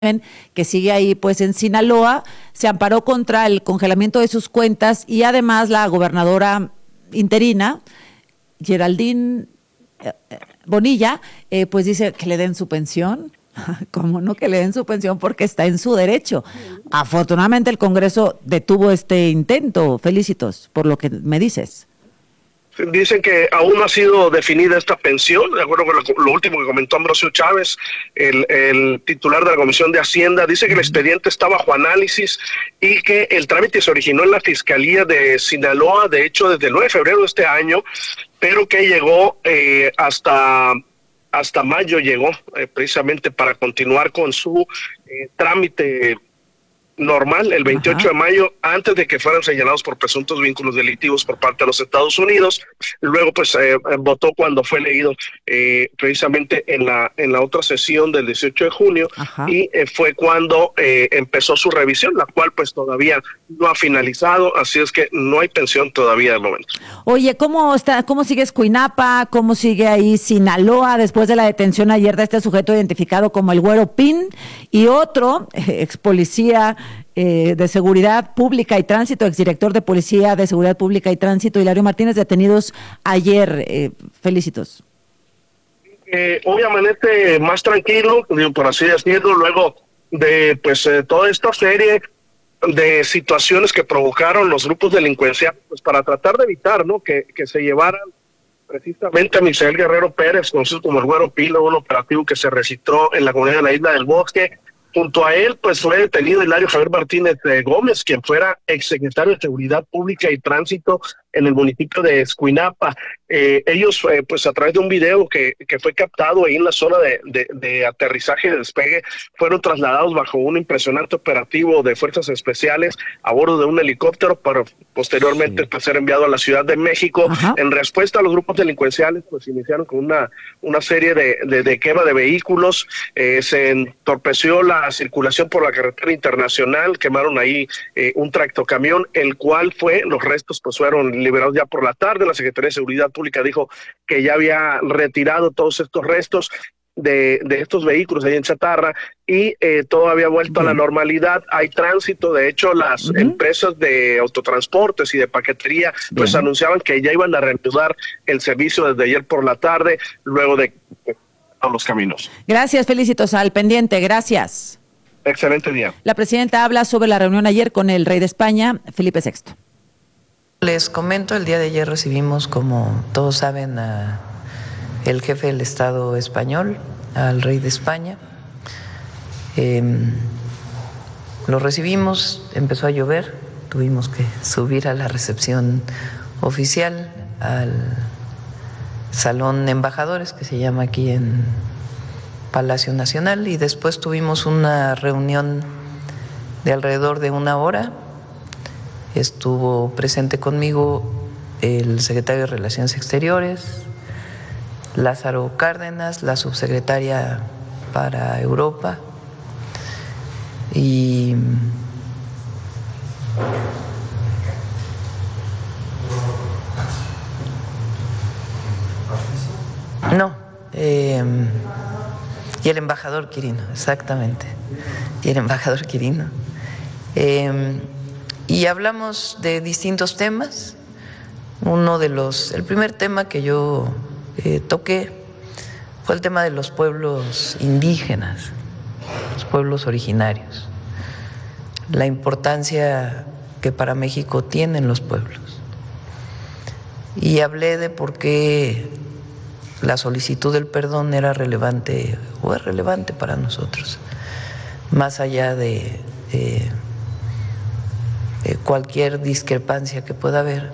que sigue ahí pues en Sinaloa, se amparó contra el congelamiento de sus cuentas y además la gobernadora interina, Geraldine Bonilla, pues dice que le den su pensión. ¿Cómo no que le den su pensión? Porque está en su derecho. Afortunadamente el Congreso detuvo este intento. Felicitos por lo que me dices. Dicen que aún no ha sido definida esta pensión, de acuerdo con lo último que comentó Ambrosio Chávez, el titular de la Comisión de Hacienda. Dice que el expediente está bajo análisis y que el trámite se originó en la Fiscalía de Sinaloa, de hecho desde el 9 de febrero de este año, pero que llegó hasta mayo, llegó precisamente para continuar con su trámite normal el 28 de mayo, antes de que fueran señalados por presuntos vínculos delictivos por parte de los Estados Unidos. Luego pues votó cuando fue leído precisamente en la otra sesión del 18 de junio. Y fue cuando empezó su revisión, la cual pues todavía no ha finalizado, así es que no hay pensión todavía de momento. Oye, ¿cómo sigue Escuinapa? ¿Cómo sigue ahí Sinaloa después de la detención ayer de este sujeto identificado como el Güero Pin y otro ex policía de Seguridad Pública y Tránsito, exdirector de Policía de Seguridad Pública y Tránsito, Hilario Martínez, detenidos ayer? Felicitos. Hoy amanece más tranquilo, por así decirlo, luego de pues toda esta serie de situaciones que provocaron los grupos delincuenciales, pues para tratar de evitar, ¿no?, que se llevaran precisamente a Misael Guerrero Pérez, conocido como el Güero Pilo, un operativo que se registró en la comunidad de la Isla del Bosque. Junto a él, pues fue detenido Hilario Javier Martínez Gómez, quien fuera exsecretario de Seguridad Pública y Tránsito en el municipio de Escuinapa. Ellos, pues a través de un video que fue captado ahí en la zona de aterrizaje y de despegue, fueron trasladados bajo un impresionante operativo de fuerzas especiales a bordo de un helicóptero para posteriormente pues, ser enviado a la Ciudad de México. En respuesta a los grupos delincuenciales, pues iniciaron con una serie de quema de vehículos, se entorpeció la circulación por la carretera internacional, quemaron ahí un tractocamión, el cual los restos pues fueron liberados ya por la tarde. La Secretaría de Seguridad Pública dijo que ya había retirado todos estos restos de estos vehículos ahí en chatarra y todo había vuelto a la normalidad. Hay tránsito, de hecho las empresas de autotransportes y de paquetería pues anunciaban que ya iban a reanudar el servicio desde ayer por la tarde, luego de a los caminos. Gracias, Felicitos, al pendiente, gracias. Excelente día. La presidenta habla sobre la reunión ayer con el rey de España, Felipe VI. Les comento, el día de ayer recibimos, como todos saben, el jefe del Estado español, al rey de España. Lo recibimos, empezó a llover, tuvimos que subir a la recepción oficial, al Salón Embajadores, que se llama aquí en Palacio Nacional, y después tuvimos una reunión de alrededor de 1 hora. Estuvo presente conmigo el secretario de Relaciones Exteriores, Lázaro Cárdenas, la subsecretaria para Europa, y y el embajador Quirino, exactamente, y el embajador Quirino. Y hablamos de distintos temas. El primer tema que yo toqué fue el tema de los pueblos indígenas, los pueblos originarios, la importancia que para México tienen los pueblos. Y hablé de por qué la solicitud del perdón era relevante o es relevante para nosotros, más allá de cualquier discrepancia que pueda haber.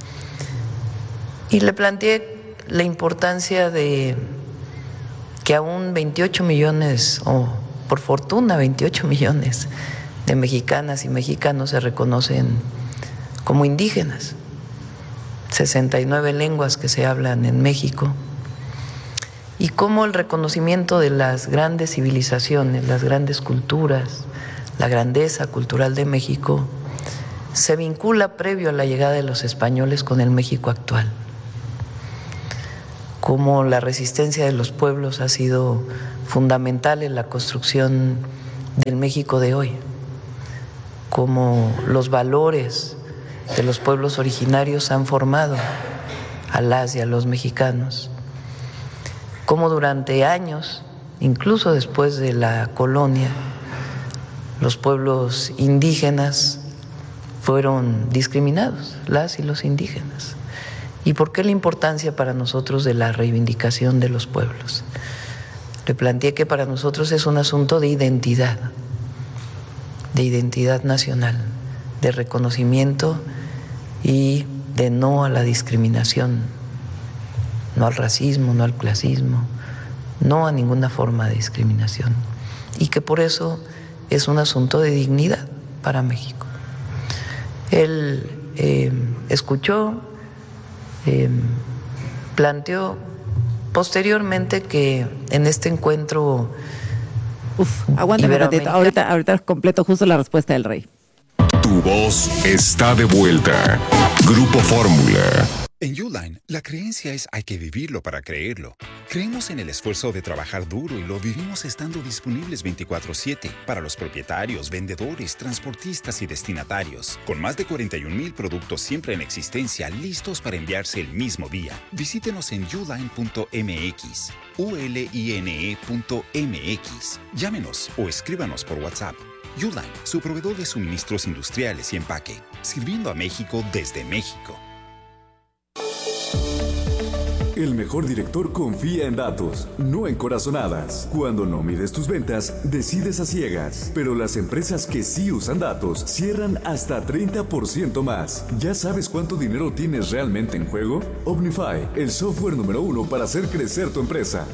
Y le planteé la importancia de que aún 28 millones, o por fortuna 28 millones de mexicanas y mexicanos se reconocen como indígenas, 69 lenguas que se hablan en México, y cómo el reconocimiento de las grandes civilizaciones, las grandes culturas, la grandeza cultural de México se vincula previo a la llegada de los españoles con el México actual. Cómo la resistencia de los pueblos ha sido fundamental en la construcción del México de hoy, cómo los valores de los pueblos originarios han formado a las y a los mexicanos, cómo durante años, incluso después de la colonia, los pueblos indígenas fueron discriminados, las y los indígenas. ¿Y por qué la importancia para nosotros de la reivindicación de los pueblos? Le planteé que para nosotros es un asunto de identidad nacional, de reconocimiento y de no a la discriminación, no al racismo, no al clasismo, no a ninguna forma de discriminación. Y que por eso es un asunto de dignidad para México. Él escuchó, planteó posteriormente que en este encuentro aguántame un ratito, ahorita completo justo la respuesta del rey. Tu voz está de vuelta. Grupo Fórmula. En Uline, la creencia es hay que vivirlo para creerlo. Creemos en el esfuerzo de trabajar duro y lo vivimos estando disponibles 24/7 para los propietarios, vendedores, transportistas y destinatarios. Con más de 41,000 productos siempre en existencia, listos para enviarse el mismo día. Visítenos en uline.mx, uline.mx. Llámenos o escríbanos por WhatsApp. Uline, su proveedor de suministros industriales y empaque, sirviendo a México desde México. El mejor director confía en datos, no en corazonadas. Cuando no mides tus ventas, decides a ciegas. Pero las empresas que sí usan datos cierran hasta 30% más. ¿Ya sabes cuánto dinero tienes realmente en juego? Omnify, el software número 1 para hacer crecer tu empresa.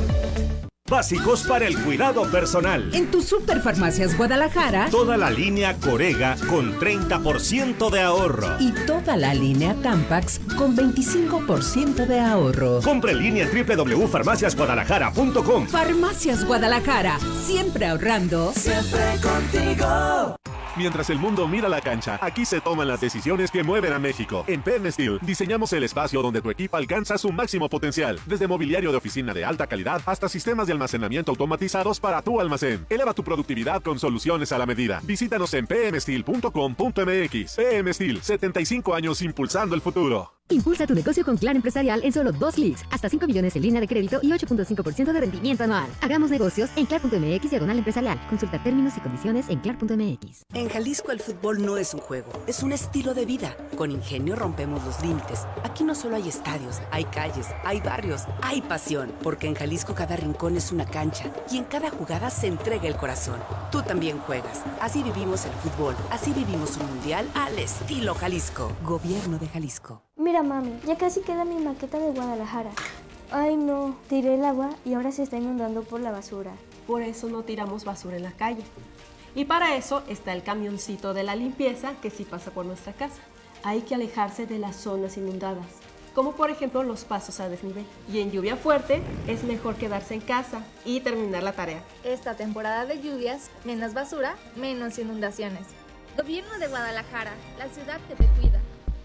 Básicos para el cuidado personal. En tu Superfarmacias Guadalajara, Toda la línea Corega con 30% de ahorro. y toda la línea Tampax con 25% de ahorro. Compre en línea en www.farmaciasguadalajara.com. Farmacias Guadalajara, siempre ahorrando. Siempre contigo. Mientras el mundo mira la cancha, aquí se toman las decisiones que mueven a México. En PM Steel diseñamos el espacio donde tu equipo alcanza su máximo potencial. Desde mobiliario de oficina de alta calidad hasta sistemas de almacenamiento automatizados para tu almacén. Eleva tu productividad con soluciones a la medida. Visítanos en pmsteel.com.mx. PM Steel, 75 años impulsando el futuro. Impulsa tu negocio con Claro Empresarial en solo 2 clics. Hasta 5 millones en línea de crédito y 8.5% de rendimiento anual. Hagamos negocios en clar.mx/empresarial. Consulta términos y condiciones en clar.mx. En Jalisco el fútbol no es un juego, es un estilo de vida. Con Ingenio rompemos los límites. Aquí no solo hay estadios, hay calles, hay barrios, hay pasión. Porque en Jalisco cada rincón es una cancha y en cada jugada se entrega el corazón. Tú también juegas. Así vivimos el fútbol. Así vivimos un mundial al estilo Jalisco. Gobierno de Jalisco. Mira, mami, ya casi queda mi maqueta de Guadalajara. Ay, no, tiré el agua y ahora se está inundando por la basura. Por eso no tiramos basura en la calle. Y para eso está el camioncito de la limpieza que sí pasa por nuestra casa. Hay que alejarse de las zonas inundadas, como por ejemplo los pasos a desnivel. Y en lluvia fuerte es mejor quedarse en casa y terminar la tarea. Esta temporada de lluvias, menos basura, menos inundaciones. Gobierno de Guadalajara, la ciudad que te cuida.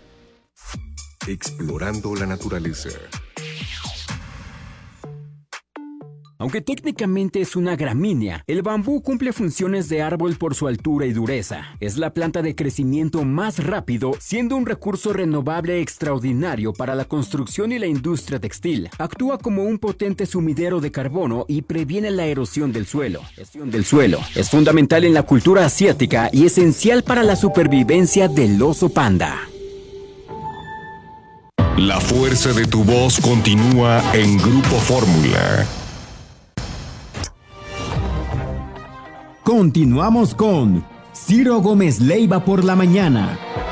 Explorando la naturaleza. Aunque técnicamente es una gramínea, el bambú cumple funciones de árbol por su altura y dureza. Es la planta de crecimiento más rápido, siendo un recurso renovable extraordinario para la construcción y la industria textil. Actúa como un potente sumidero de carbono y previene la erosión del suelo. Es fundamental en la cultura asiática y esencial para la supervivencia del oso panda. La fuerza de tu voz continúa en Grupo Fórmula. Continuamos con Ciro Gómez Leiva por la mañana.